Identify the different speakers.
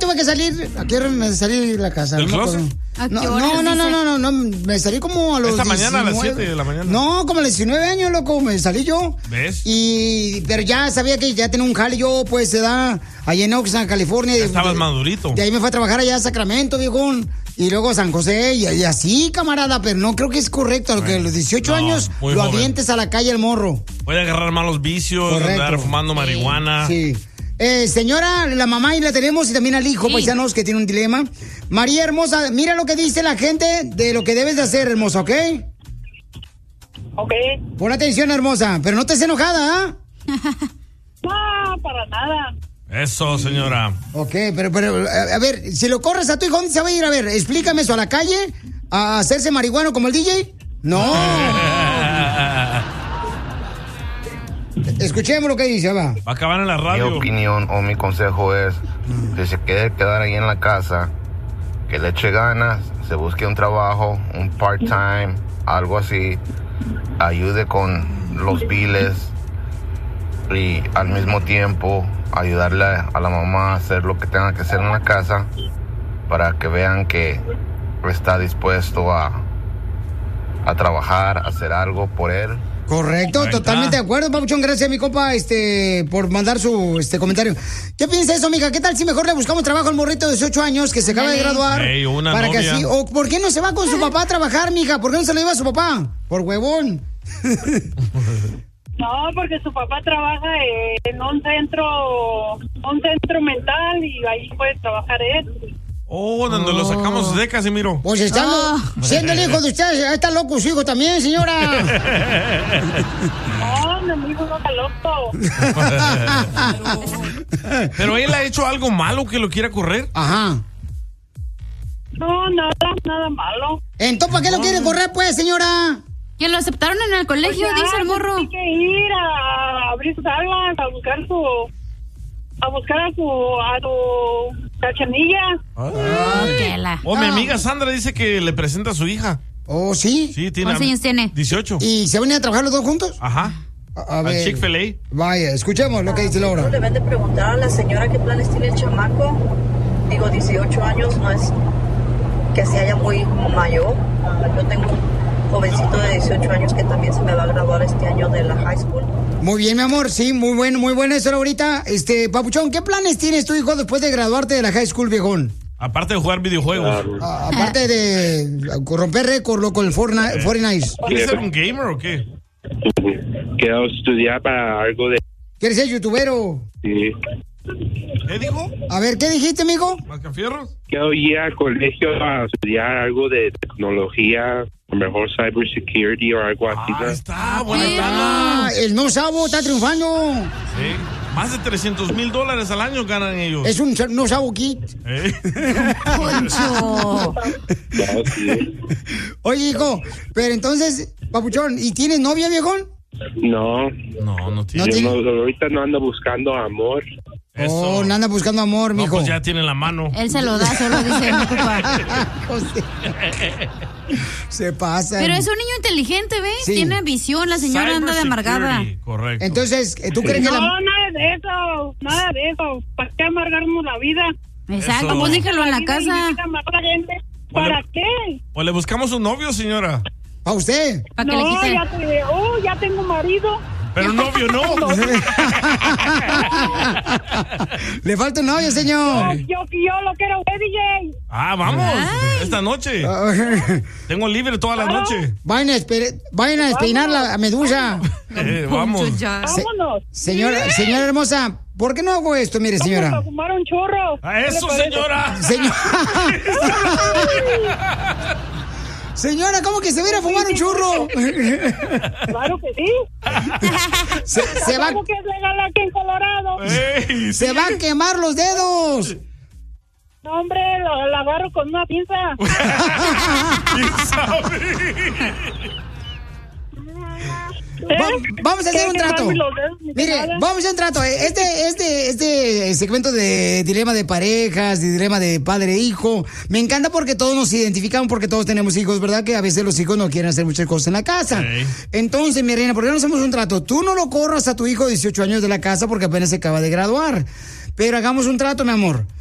Speaker 1: tuve que salir? ¿A qué hora me salí de la casa?
Speaker 2: ¿Del closet?
Speaker 1: No, me salí como a los
Speaker 2: Esta
Speaker 1: 19.
Speaker 2: mañana a las 7 de la mañana.
Speaker 1: No, como a los 19 años, loco, me salí yo.
Speaker 2: ¿Ves?
Speaker 1: Pero ya sabía que ya tenía un jale yo, pues, se da allá en Oxnard, California.
Speaker 2: Ya estabas madurito.
Speaker 1: De ahí me fue a trabajar allá a Sacramento, viejón. Y luego a San José, y así, camarada, pero no creo que es correcto. Bueno, que a los 18 años lo joven. Avientes a la calle al morro.
Speaker 2: Puede agarrar malos vicios, correcto. Andar fumando marihuana.
Speaker 1: Sí. Señora, la mamá y la tenemos y también al hijo, paisanos, que tiene un dilema. María hermosa, mira lo que dice la gente de lo que debes de hacer, hermosa, ¿ok?
Speaker 3: Ok.
Speaker 1: Pon atención, hermosa, pero no estés enojada, ¿ah?
Speaker 3: No, para nada.
Speaker 2: Eso, señora.
Speaker 1: Ok, pero, a ver, si lo corres a tu hijo, ¿dónde se va a ir? A ver, explícame eso, ¿a la calle? ¿A hacerse marihuano como el DJ? No. Escuchemos lo que dice, va.
Speaker 2: Va a acabar en la radio.
Speaker 4: Mi opinión o mi consejo es que se quedar ahí en la casa, que le eche ganas, se busque un trabajo, un part-time, algo así, ayude con los biles y al mismo tiempo ayudarle a la mamá a hacer lo que tenga que hacer en la casa para que vean que está dispuesto a trabajar, a hacer algo por él.
Speaker 1: Correcto, totalmente de acuerdo, papuchón. Gracias, mi compa, por mandar su comentario. ¿Qué piensa eso, mija? ¿Qué tal si mejor le buscamos trabajo al morrito de 18 años que se acaba de graduar?
Speaker 2: Una
Speaker 1: para
Speaker 2: novia.
Speaker 1: Que así, o ¿por qué no se va con su papá a trabajar, mija? ¿Por qué no se lo lleva a su papá? Por huevón.
Speaker 3: No, porque su papá trabaja en un centro mental y ahí puede trabajar él.
Speaker 2: Oh, donde lo sacamos de Casimiro.
Speaker 1: Pues siendo el hijo de usted, está loco su hijo también, señora.
Speaker 3: No, mi hijo no está loco.
Speaker 2: Pero él ha hecho algo malo que lo quiera correr.
Speaker 1: Ajá.
Speaker 3: No, nada malo.
Speaker 1: Entonces, ¿para qué lo quiere correr, pues, señora?
Speaker 5: Que lo aceptaron en el colegio,
Speaker 3: pues ya,
Speaker 5: dice el morro.
Speaker 3: Tiene que ir a abrir sus aguas, a buscar a su cachanilla.
Speaker 2: Mi amiga Sandra dice que le presenta a su hija.
Speaker 1: ¿Oh, sí?
Speaker 2: Sí, tiene.
Speaker 5: ¿Cuántos años tiene?
Speaker 2: 18.
Speaker 1: ¿Y se van a trabajar los dos juntos?
Speaker 2: Ajá.
Speaker 1: A ver.
Speaker 2: Al Chick-fil-A.
Speaker 1: Vaya, escuchemos lo que dice Laura.
Speaker 6: No deben de preguntar a la señora qué planes tiene el chamaco. Digo, 18 años no es que se haya muy mayor. Yo tengo un jovencito de 18 años que también se me va a graduar este año de la high school.
Speaker 1: Muy bien, mi amor, sí, muy bueno eso ahorita. Papuchón, ¿qué planes tienes tu hijo después de graduarte de la high school, viejón?
Speaker 2: Aparte de jugar videojuegos.
Speaker 1: Aparte de romper récord, loco, el Fortnite.
Speaker 2: ¿Quieres ser un gamer o qué?
Speaker 7: Quiero estudiar para algo de...
Speaker 1: ¿Quieres ser youtubero?
Speaker 7: Sí.
Speaker 2: ¿Qué dijo?
Speaker 1: A ver, ¿qué dijiste, amigo?
Speaker 2: ¿Mascafierros?
Speaker 7: Quiero ir al colegio a estudiar algo de tecnología, a lo mejor cybersecurity o algo así.
Speaker 2: Está, buena
Speaker 1: el no sabo está triunfando.
Speaker 2: Sí. Más de $300,000 al año ganan ellos.
Speaker 1: Es un no sabo kit.
Speaker 5: Poncho.
Speaker 1: Oye, hijo, pero entonces, papuchón, ¿y tienes novia, viejón?
Speaker 7: No tiene. Ahorita no ando buscando amor.
Speaker 2: Eso.
Speaker 1: Oh, no anda buscando amor, mijo.
Speaker 2: Pues ya tiene la mano.
Speaker 5: Él se lo da, solo dice, no ocupa.
Speaker 1: Se pasa.
Speaker 5: Pero es un niño inteligente, ¿ves?
Speaker 1: Sí.
Speaker 5: Tiene visión, la señora anda de amargada.
Speaker 2: Correcto.
Speaker 1: Entonces, ¿tú crees que
Speaker 3: No, nada de eso. ¿Para qué amargarnos la vida?
Speaker 5: Exacto, pues déjalo en la casa.
Speaker 3: ¿Para qué?
Speaker 2: O le buscamos un novio, señora.
Speaker 1: ¿A usted?
Speaker 5: ¿Para que le quite?
Speaker 3: Ya tengo marido.
Speaker 2: Pero novio no.
Speaker 1: Le falta un novio, señor.
Speaker 3: Yo lo quiero ver, DJ.
Speaker 2: Vamos. Esta noche. Tengo libre toda la noche.
Speaker 1: Vayan a despeinar la medusa.
Speaker 2: Vamos.
Speaker 3: Vámonos.
Speaker 1: Señora hermosa, ¿por qué no hago esto? Mire, señora.
Speaker 3: Vamos a fumar un churro.
Speaker 2: ¡A eso, señora!
Speaker 1: Señora, ¿cómo que se va a ir a fumar un churro?
Speaker 3: Claro que sí.
Speaker 1: Se va.
Speaker 3: ¿Cómo que es legal aquí en Colorado?
Speaker 1: Se va a quemar los dedos.
Speaker 3: No, hombre, lo agarro con una pinza.
Speaker 2: ¿Quién sabe?
Speaker 1: Vamos a hacer un trato. Mire, vamos a hacer un trato. Este segmento de dilema de parejas, de dilema de padre e hijo, me encanta porque todos nos identificamos, porque todos tenemos hijos, ¿verdad? Que a veces los hijos no quieren hacer muchas cosas en la casa. Entonces, mi reina, ¿por qué no hacemos un trato? Tú no lo corras a tu hijo de 18 años de la casa porque apenas se acaba de graduar. Pero hagamos un trato, mi amor.